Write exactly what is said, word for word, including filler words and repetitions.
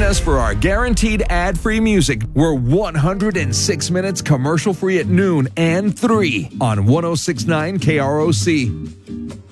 us for our guaranteed ad-free music. We're one hundred six minutes commercial-free at noon and three on one oh six point nine K R O C.